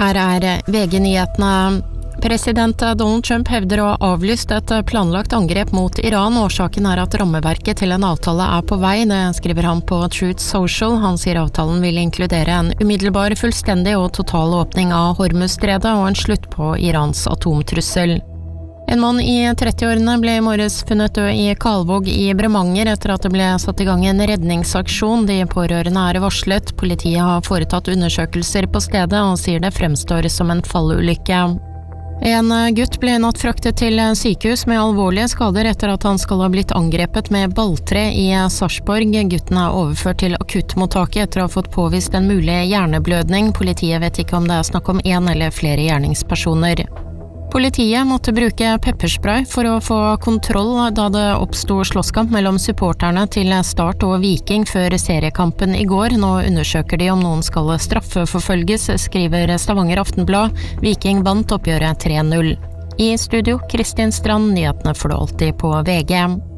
Her VG-nyhetene. President Donald Trump hevder å ha avlyst et planlagt angrep mot Iran. Årsaken at rammeverket til en avtale på vei, det skriver han på Truth Social. Han sier avtalen vil inkludere en umiddelbar, fullstendig og total åpning av Hormuzstredet og en slutt på Irans atomtrussel. En mann i 30-årene ble i morges funnet død i Kalvåg i Bremanger etter at det ble satt i gang en redningsaksjon. De pårørende varslet. Politiet har foretatt undersøkelser på stedet og sier det fremstår som en fallulykke. En gutt ble natt fraktet til sykehus med alvorlige skader etter at han skal ha blitt angrepet med balltre i Sarpsborg. Gutten overført til akuttmottaket etter å ha fått påvist en mulig hjerneblødning. Politiet vet ikke om det snakk om en eller flere gjerningspersoner. Politiet måtte bruke pepperspray for å få kontroll da det oppstod slåsskamp mellom supporterne til Start og Viking før seriekampen i går. Nå undersøker de om noen skal straffeforfølges, skriver Stavanger Aftenblad. Viking vant oppgjøret 3-0. I studio, Kristin Strand, nyhetene får du alltid på VG.